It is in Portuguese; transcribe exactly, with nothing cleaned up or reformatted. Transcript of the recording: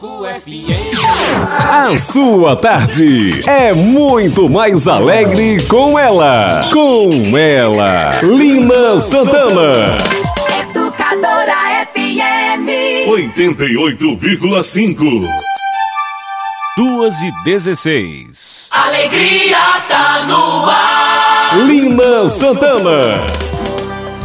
A sua tarde é muito mais alegre com ela. Com ela, Lina Santana. Educadora F M oitenta e oito vírgula cinco. Duas e dezesseis. Alegria tá no ar. Lina Santana.